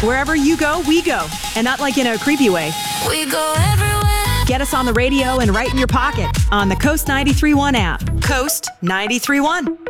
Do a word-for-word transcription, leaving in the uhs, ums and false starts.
Wherever you go, we go. And not like in a creepy way. We go everywhere. Get us on the radio and right in your pocket on the Coast ninety-three point one app. Coast ninety-three point one.